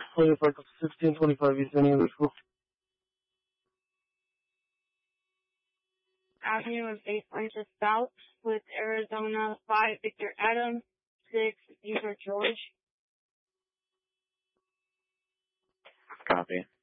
Looking for 1625 East Indian School. Avenue of 8 inches south with Arizona 5 Victor Adam 6 Caesar George. Copy.